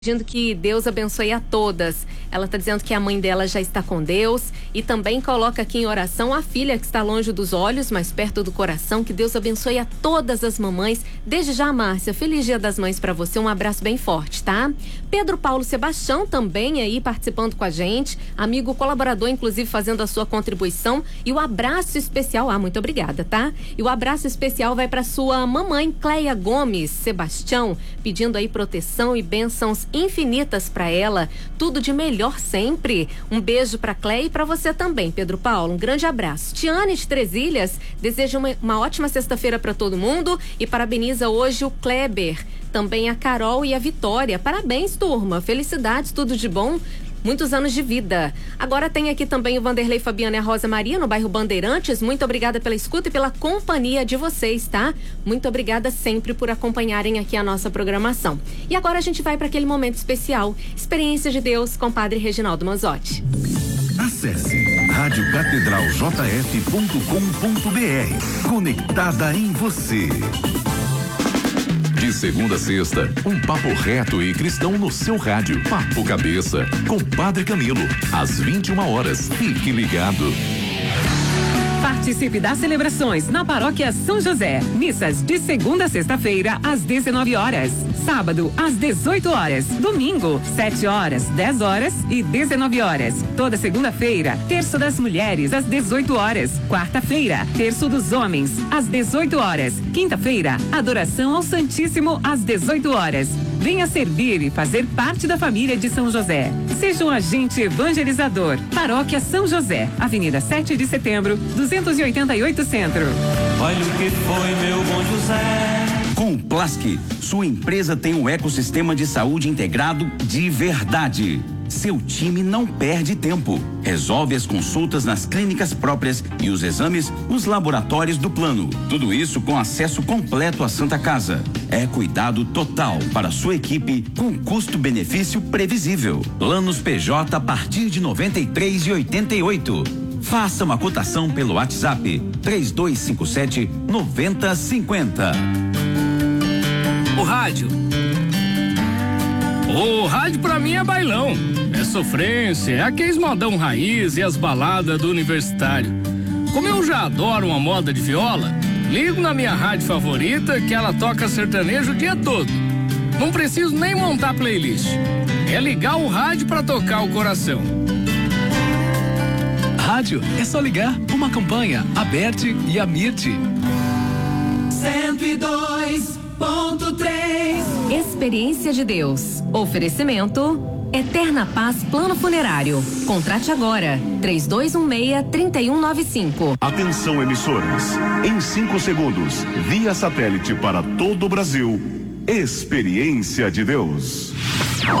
Pedindo que Deus abençoe a todas. Ela está dizendo que a mãe dela já está com Deus e também coloca aqui em oração a filha que está longe dos olhos, mas perto do coração. Que Deus abençoe a todas as mamães. Desde já, Márcia, feliz Dia das Mães para você. Um abraço bem forte, tá? Pedro Paulo Sebastião também aí participando com a gente. Amigo colaborador, inclusive, fazendo a sua contribuição. E o abraço especial, muito obrigada, tá? E o abraço especial vai para sua mamãe, Cleia Gomes Sebastião, pedindo aí proteção e bênçãos infinitas para ela, tudo de melhor sempre. Um beijo para Cleia e para você também, Pedro Paulo. Um grande abraço. Tiane de Três Ilhas deseja uma ótima sexta-feira para todo mundo e parabeniza hoje o Kleber, também a Carol e a Vitória. Parabéns, turma. Felicidades, tudo de bom. Muitos anos de vida. Agora tem aqui também o Vanderlei Fabiana e a Rosa Maria, no bairro Bandeirantes. Muito obrigada pela escuta e pela companhia de vocês, tá? Muito obrigada sempre por acompanharem aqui a nossa programação. E agora a gente vai para aquele momento especial. Experiência de Deus com o Padre Reginaldo Manzotti. Acesse radiocatedraljf.com.br. Conectada em você. De segunda a sexta, um papo reto e cristão no seu rádio. Papo Cabeça, com Padre Camilo, às 21h. Fique ligado. Participe das celebrações na Paróquia São José. Missas de segunda a sexta-feira, às 19h. Sábado, às 18h. Domingo, 7h, 10h e 19h. Toda segunda-feira, terço das mulheres, às 18h. Quarta-feira, terço dos homens, às 18h. Quinta-feira, adoração ao Santíssimo, às 18h. Venha servir e fazer parte da família de São José. Seja um agente evangelizador. Paróquia São José, Avenida 7 de Setembro, 288 Centro. Olha o que foi, meu bom José. Com o Plask, sua empresa tem um ecossistema de saúde integrado de verdade. Seu time não perde tempo. Resolve as consultas nas clínicas próprias e os exames nos laboratórios do plano. Tudo isso com acesso completo à Santa Casa. É cuidado total para sua equipe com custo-benefício previsível. Planos PJ a partir de R$ 93,88. Faça uma cotação pelo WhatsApp 3257-9050. O rádio pra mim é bailão, é sofrência, é aqueles modão raiz e as baladas do universitário. Como eu já adoro uma moda de viola, ligo na minha rádio favorita que ela toca sertanejo o dia todo. Não preciso nem montar playlist, é ligar o rádio pra tocar o coração. Rádio é só ligar uma campanha, a Bert e a Mirte. 102.3 Experiência de Deus. Oferecimento Eterna Paz Plano Funerário. Contrate agora 3216-3195. Atenção, emissoras. Em 5 segundos, via satélite para todo o Brasil. Experiência de Deus.